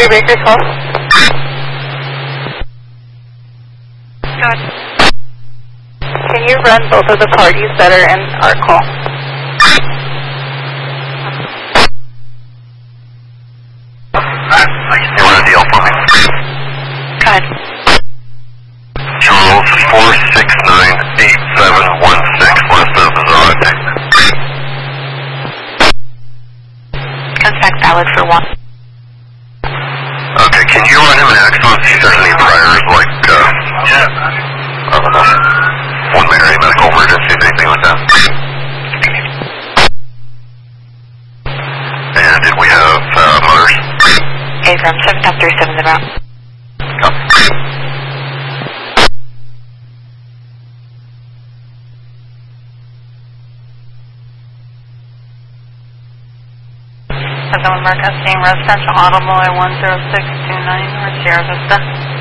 3 Baker's call. Good. Can you run both of the parties that are in our call? You want a deal for me? Good. Charles 4698716 last of Bizarre. Contact valid for 1. Okay, can you run him an Axon see if there's any priors like, I don't know, one Mary medical emergency, anything like that? And did we have mothers? From 737 the route. Yep. Mark, name residential automobile 10629 or Sierra Vista.